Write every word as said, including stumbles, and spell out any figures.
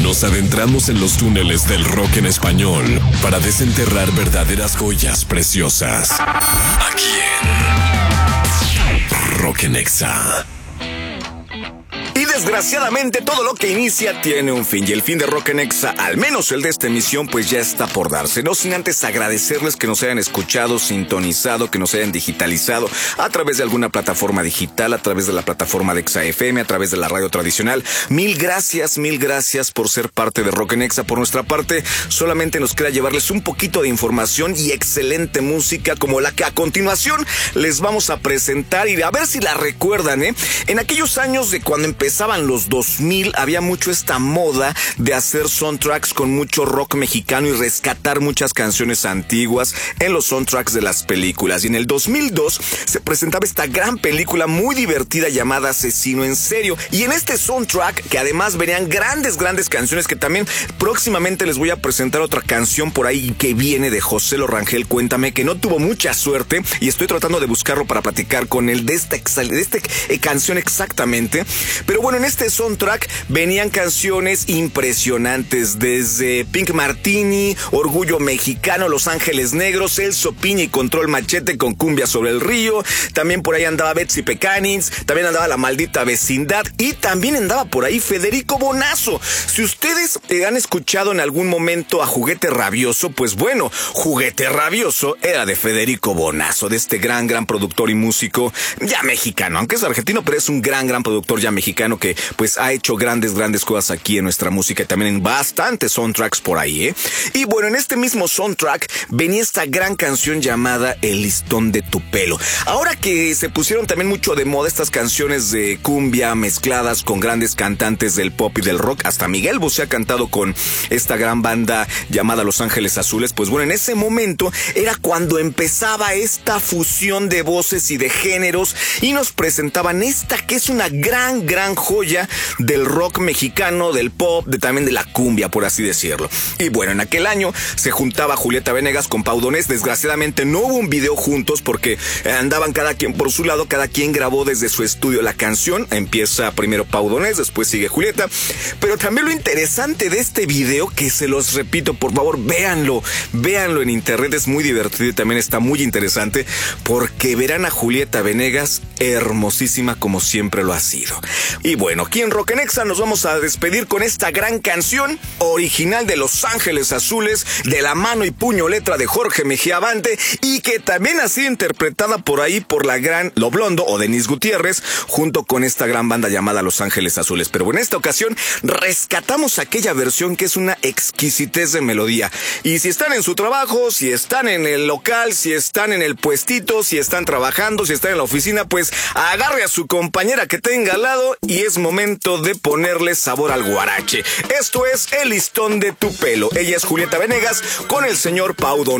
Nos adentramos en los túneles del rock en español para desenterrar verdaderas joyas preciosas. Aquí en Rock en Exa. Y desgraciadamente todo lo que inicia tiene un fin, y el fin de Rock en Exa, al menos el de esta emisión, pues ya está por darse. No sin antes agradecerles que nos hayan escuchado, sintonizado, que nos hayan digitalizado a través de alguna plataforma digital, a través de la plataforma de Exa F M, a través de la radio tradicional. Mil gracias, mil gracias por ser parte de Rock en Exa. Por nuestra parte, solamente nos queda llevarles un poquito de información y excelente música como la que a continuación les vamos a presentar, y a ver si la recuerdan, ¿eh? En aquellos años de cuando empezaban los dos mil, había mucho esta moda de hacer soundtracks con mucho rock mexicano y rescatar muchas canciones antiguas en los soundtracks de las películas. Y en el dos mil dos se presentaba esta gran película muy divertida llamada Asesino en Serio. Y en este soundtrack, que además venían grandes, grandes canciones, que también próximamente les voy a presentar otra canción por ahí que viene de José Lo Rangel, Cuéntame, que no tuvo mucha suerte y estoy tratando de buscarlo para platicar con él de esta, de esta eh, canción exactamente. Pero bueno, en este soundtrack venían canciones impresionantes, desde Pink Martini, Orgullo Mexicano, Los Ángeles Negros, Elso Piña y Control Machete con Cumbia sobre el Río. También por ahí andaba Betsy Pecanins, también andaba La Maldita Vecindad, y también andaba por ahí Federico Bonazo. Si ustedes eh, han escuchado en algún momento a Juguete Rabioso, pues bueno, Juguete Rabioso era de Federico Bonazo, de este gran, gran productor y músico ya mexicano, aunque es argentino, pero es un gran, gran productor ya mexicano que pues ha hecho grandes, grandes cosas aquí en nuestra música y también en bastantes soundtracks por ahí, ¿eh? Y bueno, en este mismo soundtrack venía esta gran canción llamada El Listón de tu Pelo. Ahora que se pusieron también mucho de moda estas canciones de cumbia mezcladas con grandes cantantes del pop y del rock, hasta Miguel Bosé ha cantado con esta gran banda llamada Los Ángeles Azules, pues bueno, en ese momento era cuando empezaba esta fusión de voces y de géneros y nos presentaban esta que es una gran, gran joya del rock mexicano, del pop, de también de la cumbia, por así decirlo. Y bueno, en aquel año se juntaba Julieta Venegas con Pau Donés. Desgraciadamente no hubo un video juntos porque andaban cada quien por su lado, cada quien grabó desde su estudio la canción. Empieza primero Pau Donés, después sigue Julieta. Pero también lo interesante de este video, que se los repito, por favor, véanlo, véanlo en internet, es muy divertido y también está muy interesante porque verán a Julieta Venegas hermosísima como siempre lo ha sido. Y bueno, aquí en Rock en Exa nos vamos a despedir con esta gran canción original de Los Ángeles Azules, de la mano y puño letra de Jorge Mejía Abante, y que también ha sido interpretada por ahí por la gran Lo Blondo o Denise Gutiérrez, junto con esta gran banda llamada Los Ángeles Azules. Pero en esta ocasión rescatamos aquella versión que es una exquisitez de melodía. Y si están en su trabajo, si están en el local, si están en el puestito, si están trabajando, si están en la oficina, pues agarre a su compañera que tenga al lado y es momento de ponerle sabor al guarache. Esto es El Listón de tu Pelo. Ella es Julieta Venegas con el señor Pau Donés.